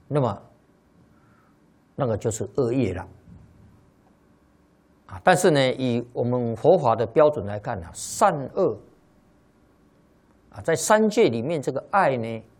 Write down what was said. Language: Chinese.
那么那个就是恶业了啊。但是呢，以我们佛法的标准来看呢，善恶啊，在三界里面，这个爱呢